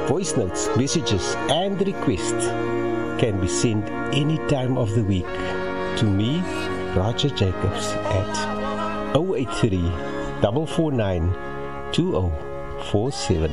Voice notes, messages, and requests can be sent any time of the week to me, Roger Jacobs, at 083 449 2047.